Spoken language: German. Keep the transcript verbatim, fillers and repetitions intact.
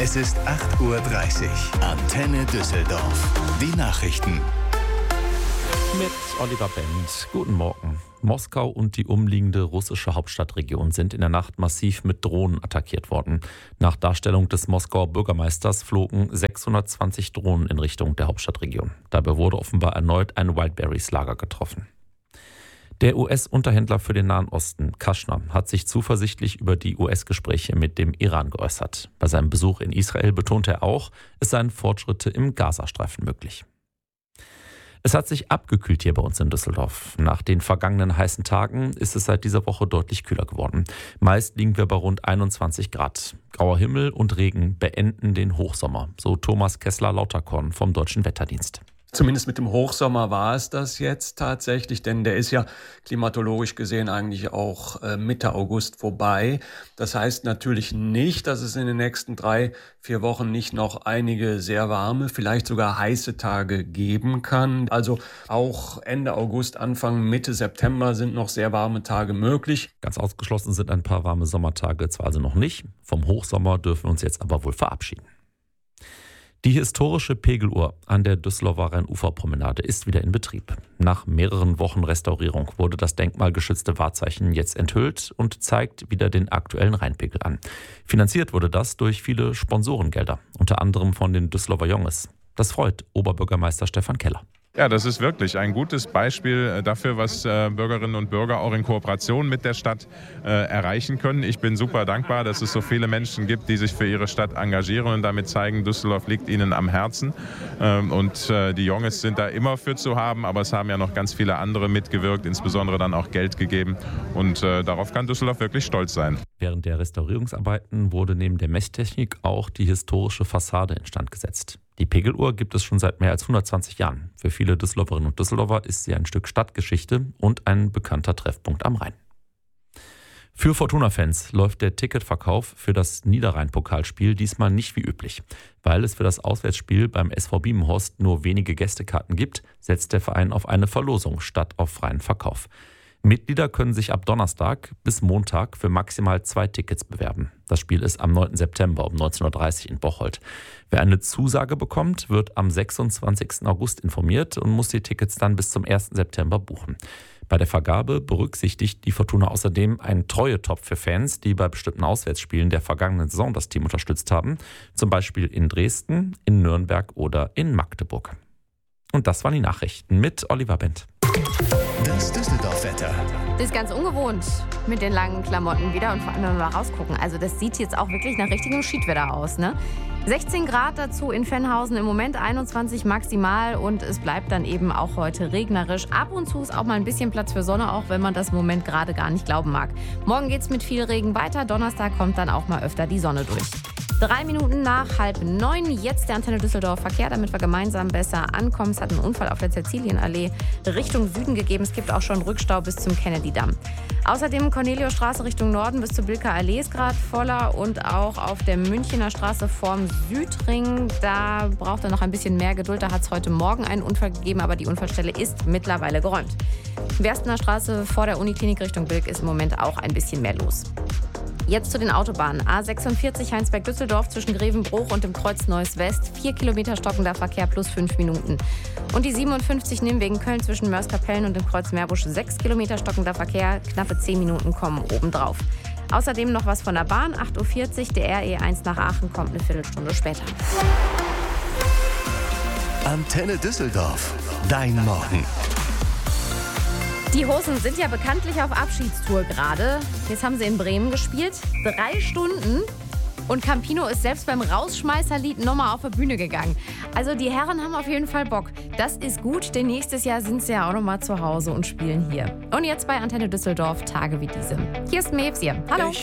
Es ist acht Uhr dreißig. Antenne Düsseldorf. Die Nachrichten. Mit Oliver Bendt. Guten Morgen. Moskau und die umliegende russische Hauptstadtregion sind in der Nacht massiv mit Drohnen attackiert worden. Nach Darstellung des Moskauer Bürgermeisters flogen sechshundertzwanzig Drohnen in Richtung der Hauptstadtregion. Dabei wurde offenbar erneut ein Wildberries-Lager getroffen. Der U S-Unterhändler für den Nahen Osten, Kushner, hat sich zuversichtlich über die U S-Gespräche mit dem Iran geäußert. Bei seinem Besuch in Israel betonte er auch, es seien Fortschritte im Gazastreifen möglich. Es hat sich abgekühlt hier bei uns in Düsseldorf. Nach den vergangenen heißen Tagen ist es seit dieser Woche deutlich kühler geworden. Meist liegen wir bei rund einundzwanzig Grad. Grauer Himmel und Regen beenden den Hochsommer, so Thomas Kessler-Lauterkorn vom Deutschen Wetterdienst. Zumindest mit dem Hochsommer war es das jetzt tatsächlich, denn der ist ja klimatologisch gesehen eigentlich auch äh, Mitte August vorbei. Das heißt natürlich nicht, dass es in den nächsten drei, vier Wochen nicht noch einige sehr warme, vielleicht sogar heiße Tage geben kann. Also auch Ende August, Anfang, Mitte September sind noch sehr warme Tage möglich. Ganz ausgeschlossen sind ein paar warme Sommertage zwar also noch nicht. Vom Hochsommer dürfen wir uns jetzt aber wohl verabschieden. Die historische Pegeluhr an der Düsseldorfer Rheinuferpromenade ist wieder in Betrieb. Nach mehreren Wochen Restaurierung wurde das denkmalgeschützte Wahrzeichen jetzt enthüllt und zeigt wieder den aktuellen Rheinpegel an. Finanziert wurde das durch viele Sponsorengelder, unter anderem von den Düsseldorfer Jonges. Das freut Oberbürgermeister Stefan Keller. Ja, das ist wirklich ein gutes Beispiel dafür, was Bürgerinnen und Bürger auch in Kooperation mit der Stadt erreichen können. Ich bin super dankbar, dass es so viele Menschen gibt, die sich für ihre Stadt engagieren und damit zeigen, Düsseldorf liegt ihnen am Herzen. Und die Jonges sind da immer für zu haben, aber es haben ja noch ganz viele andere mitgewirkt, insbesondere dann auch Geld gegeben. Und darauf kann Düsseldorf wirklich stolz sein. Während der Restaurierungsarbeiten wurde neben der Messtechnik auch die historische Fassade instand gesetzt. Die Pegeluhr gibt es schon seit mehr als hundertzwanzig Jahren. Für viele Düsseldorferinnen und Düsseldorfer ist sie ein Stück Stadtgeschichte und ein bekannter Treffpunkt am Rhein. Für Fortuna-Fans läuft der Ticketverkauf für das Niederrhein-Pokalspiel diesmal nicht wie üblich. Weil es für das Auswärtsspiel beim S V Biemenhorst nur wenige Gästekarten gibt, setzt der Verein auf eine Verlosung statt auf freien Verkauf. Mitglieder können sich ab Donnerstag bis Montag für maximal zwei Tickets bewerben. Das Spiel ist am neunten September um neunzehn Uhr dreißig in Bocholt. Wer eine Zusage bekommt, wird am sechsundzwanzigsten August informiert und muss die Tickets dann bis zum ersten September buchen. Bei der Vergabe berücksichtigt die Fortuna außerdem einen Treuetopf für Fans, die bei bestimmten Auswärtsspielen der vergangenen Saison das Team unterstützt haben. Zum Beispiel in Dresden, in Nürnberg oder in Magdeburg. Und das waren die Nachrichten mit Oliver Bendt. Das Düsseldorf-Wetter. Das ist ganz ungewohnt mit den langen Klamotten wieder und vor allem, wenn wir mal rausgucken. Also das sieht jetzt auch wirklich nach richtigem Schiedwetter aus, ne? sechzehn Grad dazu in Fennhausen, im Moment einundzwanzig maximal und es bleibt dann eben auch heute regnerisch. Ab und zu ist auch mal ein bisschen Platz für Sonne, auch wenn man das im Moment gerade gar nicht glauben mag. Morgen geht's mit viel Regen weiter, Donnerstag kommt dann auch mal öfter die Sonne durch. Drei Minuten nach halb neun, jetzt der Antenne Düsseldorf Verkehr, damit wir gemeinsam besser ankommen. Es hat einen Unfall auf der Cäcilienallee Richtung Süden gegeben. Es gibt auch schon Rückstau bis zum Kennedy-Damm. Außerdem Corneliusstraße Richtung Norden bis zur Bilker Allee ist gerade voller und auch auf der Münchener Straße vorm Südring. Da braucht er noch ein bisschen mehr Geduld. Da hat es heute Morgen einen Unfall gegeben, aber die Unfallstelle ist mittlerweile geräumt. Werstener Straße vor der Uniklinik Richtung Bilk ist im Moment auch ein bisschen mehr los. Jetzt zu den Autobahnen. A sechsundvierzig Heinsberg-Düsseldorf zwischen Grevenbruch und dem Kreuz Neuss West. Vier Kilometer stockender Verkehr plus fünf Minuten. Und die siebenundfünfzig Nimwegen Köln zwischen Mörs-Kapellen und dem Kreuz Meerbusch. Sechs Kilometer stockender Verkehr. Knappe zehn Minuten kommen obendrauf. Außerdem noch was von der Bahn. acht Uhr vierzig. Der R E eins nach Aachen kommt eine Viertelstunde später. Antenne Düsseldorf. Dein Morgen. Die Hosen sind ja bekanntlich auf Abschiedstour gerade. Jetzt haben sie in Bremen gespielt. Drei Stunden. Und Campino ist selbst beim Rausschmeißerlied nochmal auf die Bühne gegangen. Also die Herren haben auf jeden Fall Bock. Das ist gut, denn nächstes Jahr sind sie ja auch nochmal zu Hause und spielen hier. Und jetzt bei Antenne Düsseldorf Tage wie diese. Hier ist Mevsia. Hallo.